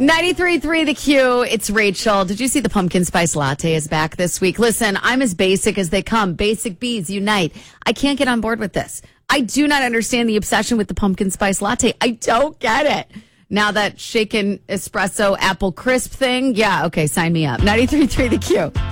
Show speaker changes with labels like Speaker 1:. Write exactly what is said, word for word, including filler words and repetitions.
Speaker 1: ninety-three point three The Q. It's Rachel. Did you see the pumpkin spice latte is back this week? Listen, I'm as basic as they come. Basic bees unite. I can't get on board with this. I do not understand the obsession with the pumpkin spice latte. I don't get it. Now that shaken espresso apple crisp thing, yeah, okay, sign me up. ninety-three point three The Q.